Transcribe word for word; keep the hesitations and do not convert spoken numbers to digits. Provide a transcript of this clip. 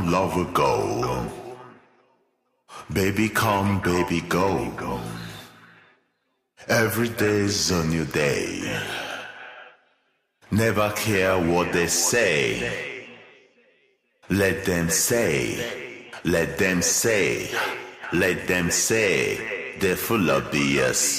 long, long ago. Baby come, baby go. Every day's a new day. Never care what they say. Let them say, let them say, let them say. They're full of B S.